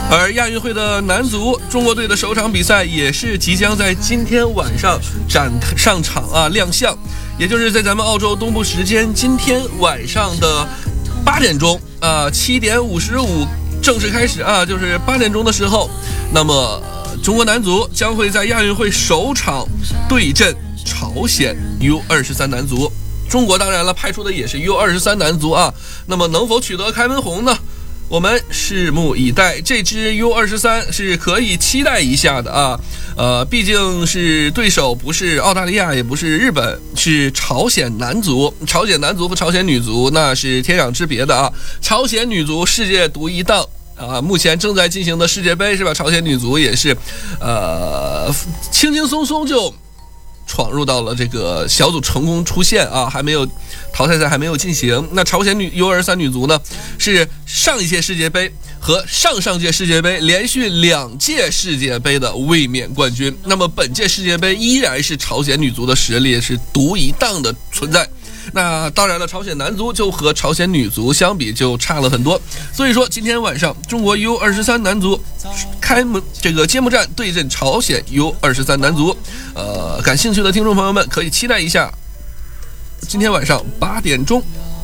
而亚运会的男足，中国队的首场比赛也是即将在今天晚上上场亮相，也就是在咱们澳洲东部时间今天晚上的8点钟7点55正式开始就是8点钟的时候，那么中国男足将会在亚运会首场对阵朝鲜 U23 男足。中国当然了，派出的也是 U23 男足那么能否取得开门红呢？我们拭目以待，这支 U23 是可以期待一下的毕竟是对手不是澳大利亚，也不是日本，是朝鲜男足。朝鲜男足和朝鲜女足那是天壤之别的朝鲜女足世界独一档目前正在进行的世界杯是吧？朝鲜女足也是轻轻松松就闯入到了这个小组成功出线还没有淘汰赛还没有进行。那朝鲜U23 女足呢，是上一届世界杯和上上届世界杯连续2届世界杯的卫冕冠军。那么本届世界杯依然是朝鲜女足的实力是独一档的存在。那当然了，朝鲜男足就和朝鲜女足相比就差了很多。所以说今天晚上中国 U23 男足这个揭幕战对阵朝鲜 U23 男足，感兴趣的听众朋友们可以期待一下今天晚上8点钟